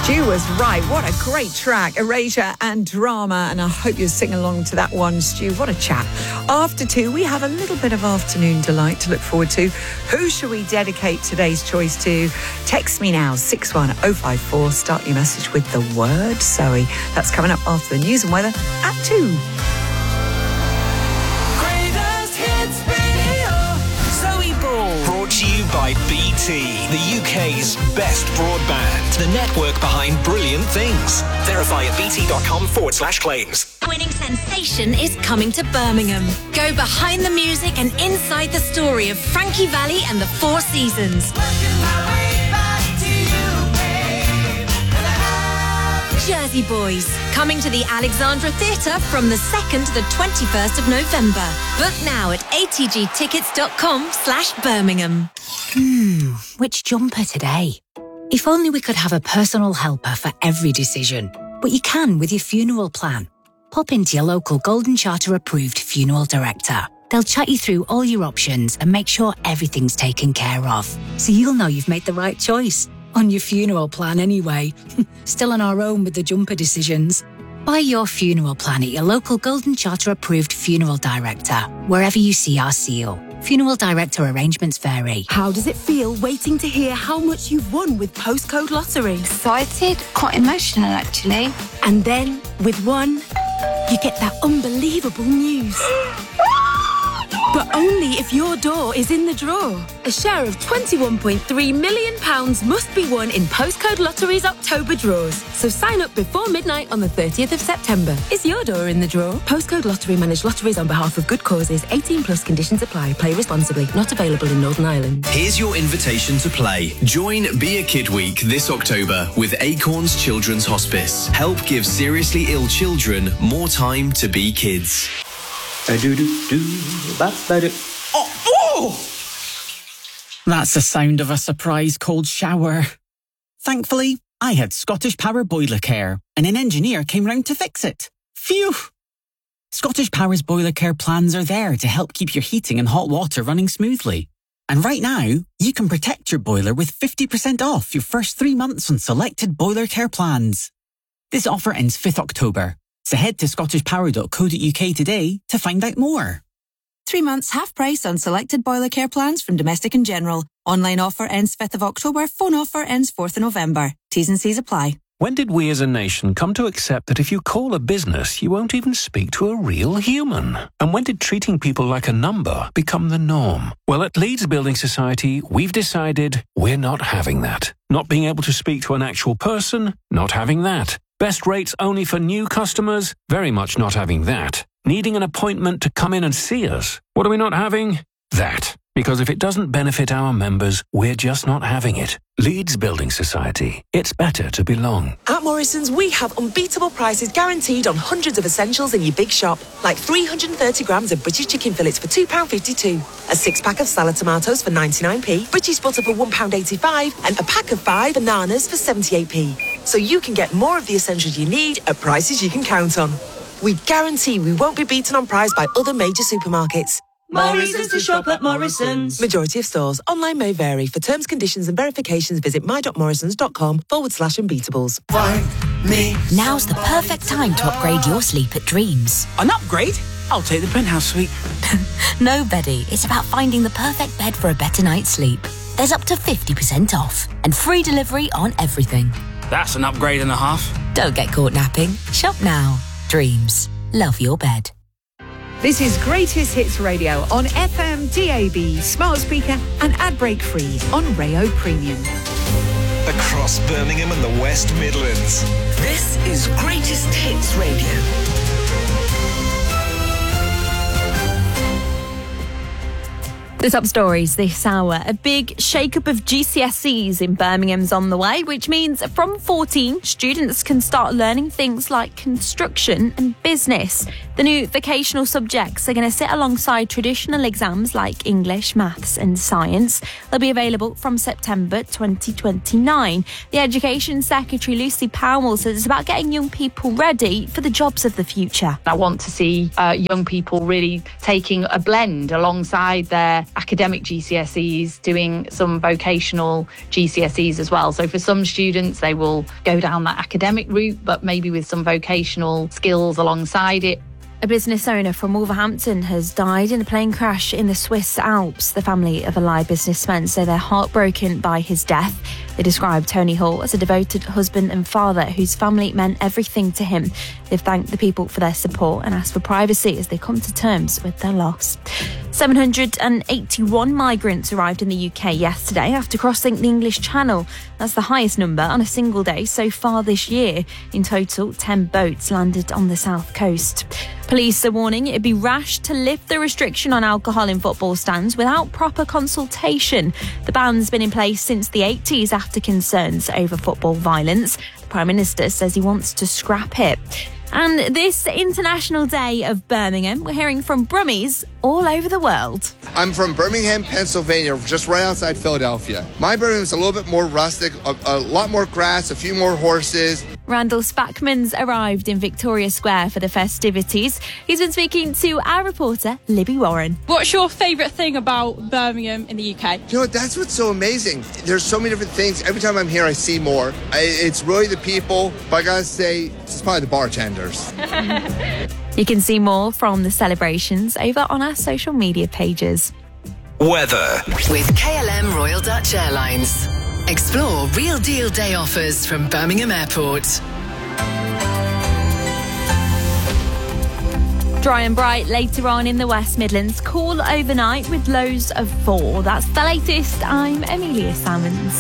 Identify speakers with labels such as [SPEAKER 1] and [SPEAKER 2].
[SPEAKER 1] Stu was right. What a great track. Erasure and Drama. And I hope you're singing along to that one, Stu. What a chat. After 2, we have a little bit of afternoon delight to look forward to. Who shall we dedicate today's choice to? Text me now, 61054. Start your message with the word Zoe. That's coming up after the news and weather at 2.
[SPEAKER 2] Brought to you by BT, the UK's best broadband. The network behind brilliant things. Verify at bt.com/claims.
[SPEAKER 3] Winning sensation is coming to Birmingham. Go behind the music and inside the story of Frankie Valli and the Four Seasons. Jersey Boys, coming to the Alexandra Theatre from the 2nd to the 21st of November. Book now at atgtickets.com/Birmingham.
[SPEAKER 4] Which jumper today? If only we could have a personal helper for every decision. But you can with your funeral plan. Pop into your local Golden Charter approved funeral director. They'll chat you through all your options and make sure everything's taken care of. So you'll know you've made the right choice. On your funeral plan anyway. Still on our own with the jumper decisions. Buy your funeral plan at your local Golden Charter approved funeral director, wherever you see our seal. Funeral director arrangements vary.
[SPEAKER 5] How does it feel waiting to hear how much you've won with Postcode Lottery?
[SPEAKER 6] Excited, quite emotional actually.
[SPEAKER 5] And then, with one, you get that unbelievable news. But only if your door is in the draw. A share of £21.3 million must be won in Postcode Lottery's October draws. So sign up before midnight on the 30th of September. Is your door in the draw? Postcode Lottery manage lotteries on behalf of good causes. 18 plus conditions apply. Play responsibly. Not available in Northern Ireland.
[SPEAKER 7] Here's your invitation to play. Join Be a Kid Week this October with Acorns Children's Hospice. Help give seriously ill children more time to be kids.
[SPEAKER 8] Oh! That's the sound of a surprise cold shower. Thankfully, I had Scottish Power Boiler Care, and an engineer came round to fix it. Phew! Scottish Power's Boiler Care plans are there to help keep your heating and hot water running smoothly. And right now, you can protect your boiler with 50% off your first 3 months on selected Boiler Care plans. This offer ends 5th October. So head to scottishpower.co.uk today to find out more.
[SPEAKER 5] 3 months half price on selected Boiler Care plans from Domestic and General. Online offer ends 5th of October. Phone offer ends 4th of November. T's and C's apply.
[SPEAKER 9] When did we as a nation come to accept that if you call a business, you won't even speak to a real human? And when did treating people like a number become the norm? Well, at Leeds Building Society, we've decided we're not having that. Not being able to speak to an actual person, not having that. Best rates only for new customers, very much not having that. Needing an appointment to come in and see us, what are we not having? That. Because if it doesn't benefit our members, we're just not having it. Leeds Building Society. It's better to belong.
[SPEAKER 10] At Morrison's, we have unbeatable prices guaranteed on hundreds of essentials in your big shop. Like 330 grams of British chicken fillets for £2.52. A 6-pack of salad tomatoes for 99p. British butter for £1.85. And a pack of 5 bananas for 78p. So you can get more of the essentials you need at prices you can count on. We guarantee we won't be beaten on price by other major supermarkets.
[SPEAKER 11] More reasons to shop at Morrison's.
[SPEAKER 10] Majority of stores. Online may vary. For terms, conditions and verifications, visit my.morrisons.com/unbeatables.
[SPEAKER 11] Find me.
[SPEAKER 4] Now's the perfect time to upgrade your sleep at Dreams.
[SPEAKER 8] An upgrade? I'll take the penthouse suite.
[SPEAKER 4] No, Betty. It's about finding the perfect bed for a better night's sleep. There's up to 50% off and free delivery on everything.
[SPEAKER 8] That's an upgrade and a half.
[SPEAKER 4] Don't get caught napping. Shop now. Dreams. Love your bed.
[SPEAKER 1] This is Greatest Hits Radio on FM, DAB, smart speaker and ad break free on Rayo Premium.
[SPEAKER 2] Across Birmingham and the West Midlands.
[SPEAKER 11] This is Greatest Hits Radio.
[SPEAKER 12] The top stories this hour. A big shake-up of GCSEs in Birmingham's on the way, which means from 14, students can start learning things like construction and business. The new vocational subjects are going to sit alongside traditional exams like English, maths and science. They'll be available from September 2029. The Education Secretary, Lucy Powell, says it's about getting young people ready for the jobs of the future.
[SPEAKER 13] I want to see young people really taking a blend alongside their academic GCSEs, doing some vocational GCSEs as well. So for some students, they will go down that academic route, but maybe with some vocational skills alongside it.
[SPEAKER 12] A business owner from Wolverhampton has died in a plane crash in the Swiss Alps. The family of a Lie businessman say they're heartbroken by his death. They describe Tony Hall as a devoted husband and father whose family meant everything to him. They've thanked the people for their support and asked for privacy as they come to terms with their loss. 781 migrants arrived in the UK yesterday after crossing the English Channel. That's the highest number on a single day so far this year. In total, 10 boats landed on the south coast. Police are warning it'd be rash to lift the restriction on alcohol in football stands without proper consultation. The ban's been in place since the 80s after concerns over football violence. The Prime Minister says he wants to scrap it. And this International Day of Birmingham, we're hearing from Brummies all over the world.
[SPEAKER 14] I'm from Birmingham, Pennsylvania, just right outside Philadelphia. My Birmingham's a little bit more rustic, a lot more grass, a few more horses.
[SPEAKER 12] Randall Spackman's arrived in Victoria Square for the festivities. He's been speaking to our reporter, Libby Warren.
[SPEAKER 15] What's your favourite thing about Birmingham in the UK?
[SPEAKER 14] You know what, that's what's so amazing. There's so many different things. Every time I'm here, I see more. It's really the people, but I gotta say, it's probably the bartenders.
[SPEAKER 12] You can see more from the celebrations over on our social media pages.
[SPEAKER 2] Weather.
[SPEAKER 16] With KLM Royal Dutch Airlines. Explore real deal day offers from Birmingham Airport.
[SPEAKER 12] Dry and bright later on in the West Midlands. Cool overnight with lows of 4. That's the latest. I'm Amelia Salmons.